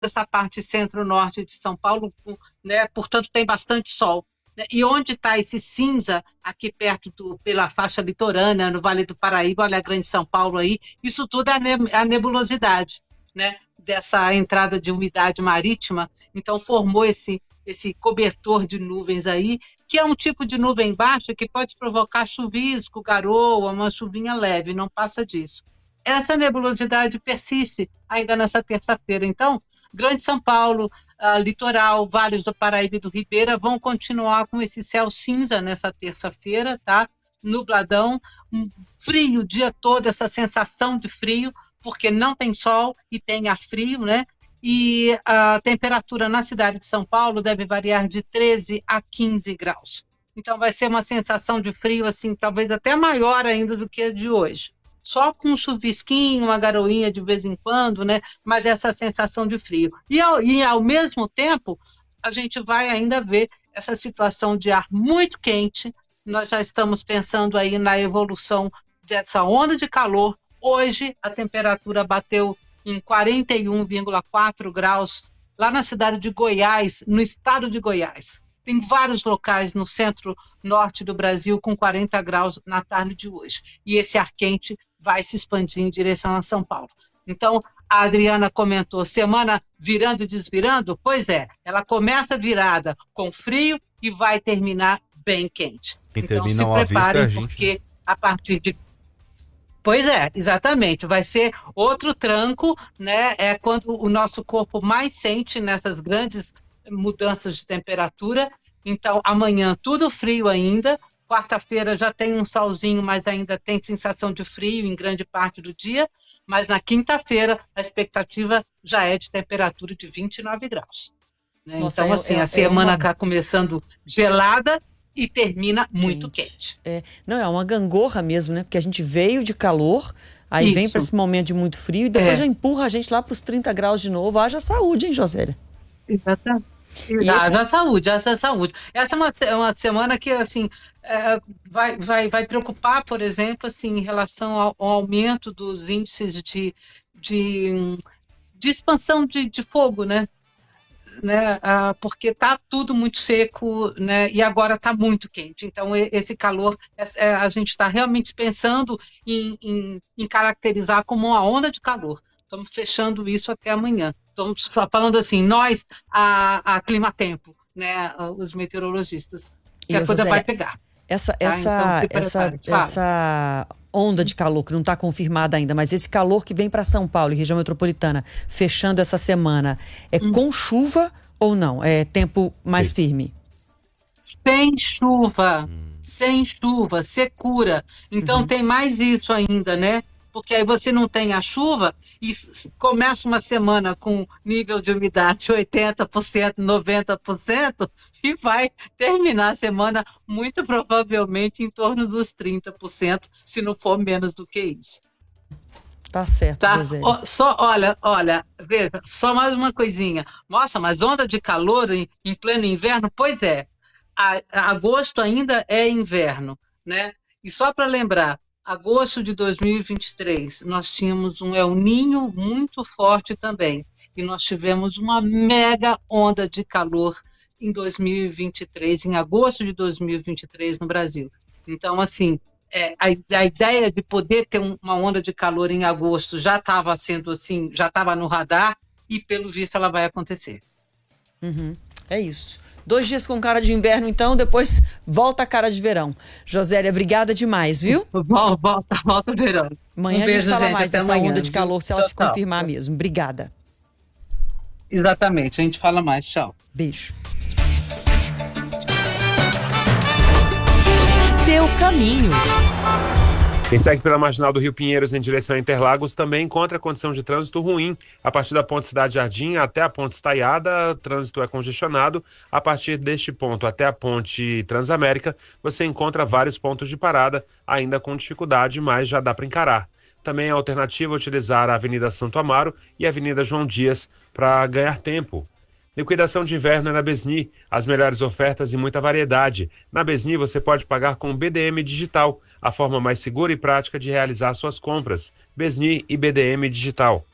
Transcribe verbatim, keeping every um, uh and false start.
essa parte centro-norte de São Paulo, né, portanto tem bastante sol. E onde está esse cinza, aqui perto, do, pela faixa litorânea, no Vale do Paraíba, olha a Grande São Paulo aí, isso tudo é a nebulosidade, né, dessa entrada de umidade marítima, então formou esse, esse cobertor de nuvens aí, que é um tipo de nuvem baixa que pode provocar chuvisco, garoa, uma chuvinha leve, não passa disso. Essa nebulosidade persiste ainda nessa terça-feira. Então, Grande São Paulo, uh, litoral, vales do Paraíba e do Ribeira vão continuar com esse céu cinza nessa terça-feira, tá? Nubladão, um frio o dia todo, essa sensação de frio, porque não tem sol e tem ar frio, né? E a temperatura na cidade de São Paulo deve variar de treze a quinze graus. Então, vai ser uma sensação de frio, assim, talvez até maior ainda do que a de hoje. Só com um chuvisquinho, uma garoinha de vez em quando, né? Mas essa sensação de frio. E ao, e ao mesmo tempo, a gente vai ainda ver essa situação de ar muito quente. Nós já estamos pensando aí na evolução dessa onda de calor. Hoje, a temperatura bateu em quarenta e um vírgula quatro graus lá na cidade de Goiás, no estado de Goiás. Tem vários locais no centro-norte do Brasil com quarenta graus na tarde de hoje. E esse ar quente vai se expandir em direção a São Paulo. Então, a Adriana comentou, semana virando e desvirando? Pois é, ela começa virada com frio e vai terminar bem quente. E então, se termina preparem, a gente, porque né? a partir de... Pois é, exatamente, vai ser outro tranco, né? É quando o nosso corpo mais sente nessas grandes mudanças de temperatura. Então, amanhã tudo frio ainda, quarta-feira já tem um solzinho, mas ainda tem sensação de frio em grande parte do dia, mas na quinta-feira a expectativa já é de temperatura de vinte e nove graus. Né? Nossa, Então, é, assim, é, a semana está é uma... começando gelada e termina muito quente. quente. É, não, é uma gangorra mesmo, né? Porque a gente veio de calor, aí Isso. vem para esse momento de muito frio e depois É. já empurra a gente lá para os trinta graus de novo. Haja saúde, hein, Josélia? Exatamente. E Ah, esse- já saúde, essa saúde. Essa é uma, se- uma semana que assim é, vai, vai, vai preocupar, por exemplo, assim, em relação ao, ao aumento dos índices de, de, hum, de expansão de, de fogo, né? Né? Ah, porque está tudo muito seco, né? E agora está muito quente. Então, e- esse calor, é- é, a gente está realmente pensando em, em, em caracterizar como uma onda de calor. Estamos fechando isso até amanhã. Estamos só falando assim, nós, a, a Climatempo, né? Os meteorologistas, que E, a ô, coisa vai Josélia, pegar. essa, Tá? Então, essa, se essa, prepare. Fala. essa onda de calor que não está confirmada ainda, mas esse calor que vem para São Paulo e região metropolitana, fechando essa semana, é Hum. com chuva ou não? É tempo mais Sim. firme? Sem chuva, sem chuva, secura. Então Uhum. tem mais isso ainda, né? Porque aí você não tem a chuva e s- começa uma semana com nível de umidade oitenta por cento, noventa por cento e vai terminar a semana muito provavelmente em torno dos trinta por cento, se não for menos do que isso. Tá certo, Tá? Josélia. Ó, só, olha, olha, veja, só mais uma coisinha. Nossa, mas onda de calor em, em pleno inverno? Pois é, a- a- agosto ainda é inverno, né? E só para lembrar, agosto de dois mil e vinte e três, nós tínhamos um El Niño muito forte também. E nós tivemos uma mega onda de calor em dois mil e vinte e três, em agosto de dois mil e vinte e três no Brasil. Então, assim, é, a, a ideia de poder ter um- uma onda de calor em agosto já estava sendo assim, já estava no radar e, pelo visto, ela vai acontecer. Uhum. É isso. Dois dias com cara de inverno, então, depois volta a cara de verão. Josélia, obrigada demais, viu? Vol- Volta, volta o verão. Amanhã Um a gente beijo, fala gente, mais até dessa amanhã, onda de viu? calor, se ela Tchau, se tchau. confirmar mesmo. Obrigada. Exatamente, a gente fala mais. Tchau. Beijo. Seu caminho. Quem segue pela Marginal do Rio Pinheiros em direção a Interlagos também encontra condição de trânsito ruim. A partir da Ponte Cidade Jardim até a Ponte Estaiada, o trânsito é congestionado. A partir deste ponto até a Ponte Transamérica, você encontra vários pontos de parada, ainda com dificuldade, mas já dá para encarar. Também é alternativa utilizar a Avenida Santo Amaro e a Avenida João Dias para ganhar tempo. Liquidação de inverno é na Besni, as melhores ofertas e muita variedade. Na Besni você pode pagar com B D M Digital, a forma mais segura e prática de realizar suas compras. Besni e B D M Digital.